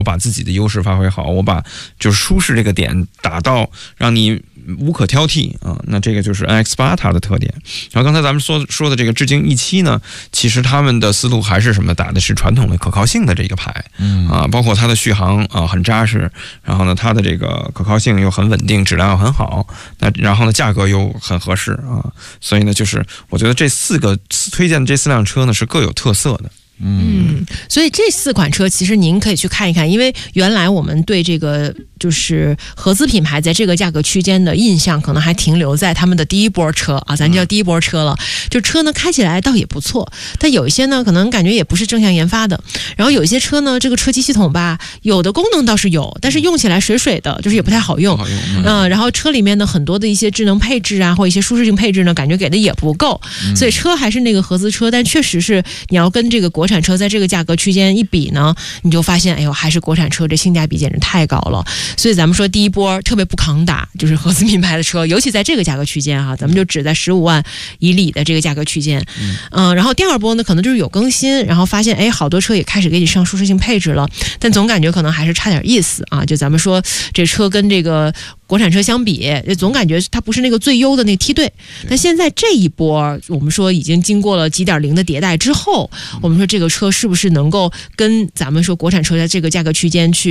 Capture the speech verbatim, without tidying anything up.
我把自己的优势发挥好，我把就是舒适这个点打到让你无可挑剔啊，那这个就是 N X 八 它的特点。然后刚才咱们说说的这个致敬 E 七 呢，其实他们的思路还是什么，打的是传统的可靠性的这个牌，嗯啊，包括它的续航啊很扎实，然后呢它的这个可靠性又很稳定，质量又很好，那然后呢价格又很合适啊，所以呢就是我觉得这四个推荐的这四辆车呢是各有特色的。 嗯，所以这四款车其实您可以去看一看，因为原来我们对这个就是合资品牌在这个价格区间的印象可能还停留在他们的第一波车啊，咱叫第一波车了。就车呢开起来倒也不错，但有一些呢可能感觉也不是正向研发的。然后有一些车呢，这个车机系统吧，有的功能倒是有，但是用起来水水的，就是也不太好用。嗯、呃，然后车里面呢很多的一些智能配置啊，或一些舒适性配置呢，感觉给的也不够。所以车还是那个合资车，但确实是你要跟这个国产车在这个价格区间一比呢，你就发现哎呦，还是国产车这性价比简直太高了。所以咱们说第一波特别不抗打，就是合资品牌的车，尤其在这个价格区间哈，咱们就只在十五万以里的这个价格区间。嗯、呃，然后第二波呢，可能就是有更新，然后发现哎，好多车也开始给你上舒适性配置了，但总感觉可能还是差点意思啊。就咱们说这车跟这个国产车相比，总感觉它不是那个最优的那梯队。但现在这一波，我们说已经经过了几点零的迭代之后，我们说这个车是不是能够跟咱们说国产车在这个价格区间去